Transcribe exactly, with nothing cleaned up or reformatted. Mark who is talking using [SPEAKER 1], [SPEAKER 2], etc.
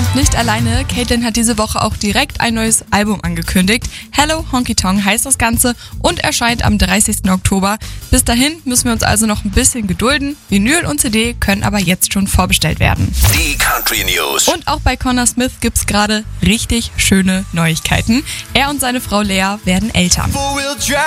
[SPEAKER 1] Nicht alleine, Caitlyn hat diese Woche auch direkt ein neues Album angekündigt. Hello Honky Tonk heißt das Ganze und erscheint am dreißigsten Oktober. Bis dahin müssen wir uns also noch ein bisschen gedulden. Vinyl und C D können aber jetzt schon vorbestellt werden.
[SPEAKER 2] Die Country News.
[SPEAKER 1] Und auch bei Connor Smith gibt's gerade richtig schöne Neuigkeiten. Er und seine Frau Lea werden Eltern.